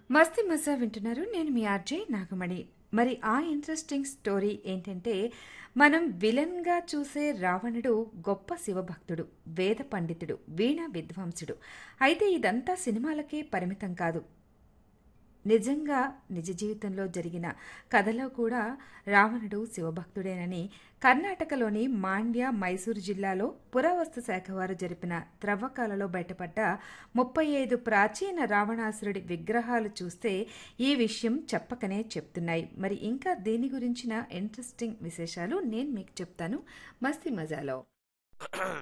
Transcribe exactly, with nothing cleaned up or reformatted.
మస్తీ మజా వింటున్నారు. నేను మీ ఆర్జే నాగమణి. మరి ఆ ఇంట్రెస్టింగ్ స్టోరీ ఏంటంటే, మనం విలన్‌గా చూసే రావణుడు గొప్ప శివభక్తుడు, వేద పండితుడు, వీణా విద్వాంసుడు. అయితే ఇదంతా సినిమాలకే పరిమితం కాదు. నిజంగా నిజ జీవితంలో జరిగిన కథలో కూడా రావణుడు శివభక్తుడేనని కర్ణాటకలోని మాండ్య, మైసూరు జిల్లాలో పురావస్తు శాఖ వారు జరిపిన త్రవ్వకాలలో బయటపడ్డ ముప్పై ఐదు ప్రాచీన రావణాసురుడి విగ్రహాలు చూస్తే ఈ విషయం చెప్పకనే చెప్తున్నాయి. మరి ఇంకా దీని గురించిన ఇంట్రెస్టింగ్ విశేషాలు నేను మీకు చెప్తాను మస్తీ మజాలో.